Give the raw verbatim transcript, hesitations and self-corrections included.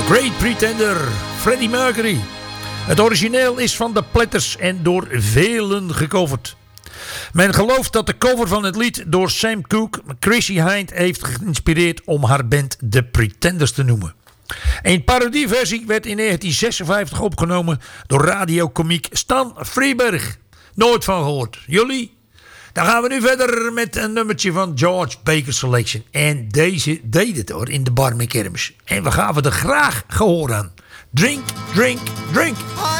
Great Pretender, Freddie Mercury. Het origineel is van de Platters en door velen gecoverd. Men gelooft dat de cover van het lied door Sam Cooke Chrissie Hynde heeft geïnspireerd om haar band The Pretenders te noemen. Een parodieversie werd in negentien zesenvijftig opgenomen door radiokomiek Stan Freberg. Nooit van gehoord. Jullie? Dan gaan we nu verder met een nummertje van George Baker Selection. En deze deed het hoor in de bar met kermis. En we gaven er graag gehoor aan. Drink, drink, drink.